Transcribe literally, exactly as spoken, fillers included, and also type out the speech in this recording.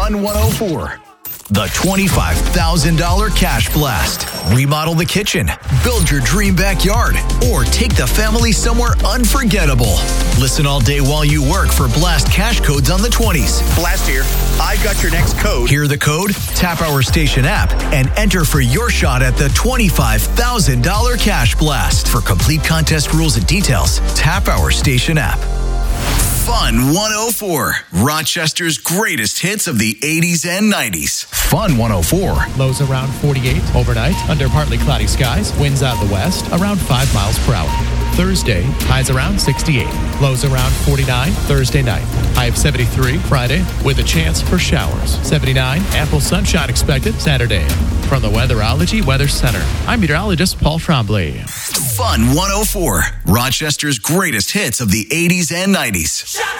Fun one oh four. The twenty-five thousand dollars Cash Blast. Remodel the kitchen, build your dream backyard, or take the family somewhere unforgettable. Listen all day while you work for Blast cash codes on the twenties. Blast here. I've got your next code. Hear the code? Tap our station app and enter for your shot at the twenty-five thousand dollars Cash Blast. For complete contest rules and details, tap our station app. Fun one oh four. Rochester's greatest hits of the eighties and nineties. Fun one oh four. Lows around forty-eight overnight under partly cloudy skies. Winds out of the west around five miles per hour. Thursday, highs around sixty-eight. Lows around forty-nine Thursday night. High of seventy-three Friday with a chance for showers. seventy-nine, ample sunshine expected Saturday. From the Weatherology Weather Center, I'm meteorologist Paul Tremblay. Fun one oh four. Rochester's greatest hits of the eighties and nineties.